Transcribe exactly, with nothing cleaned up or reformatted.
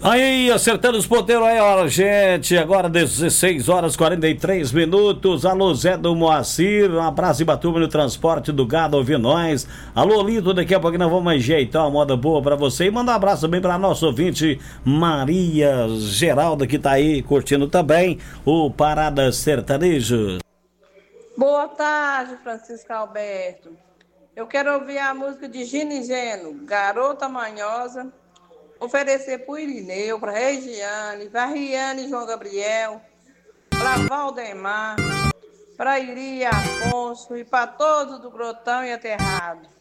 Aí, acertando os ponteiros aí, ó, gente, agora dezesseis horas e quarenta e três minutos. Alô, Zé do Moacir, um abraço, Ibatuba, no transporte do gado, ouvindo nós. Alô, Lito, daqui a pouco nós vamos ajeitar uma moda boa pra você. E manda um abraço também pra nosso ouvinte Maria Geralda, que tá aí curtindo também o Parada Sertanejo. Boa tarde, Francisco Alberto. Eu quero ouvir a música de Gino e Geno, Garota Manhosa. Oferecer para o Irineu, para Regiane, para Riane e João Gabriel, para Valdemar, para Iri Afonso e para todos do Grotão e Aterrado.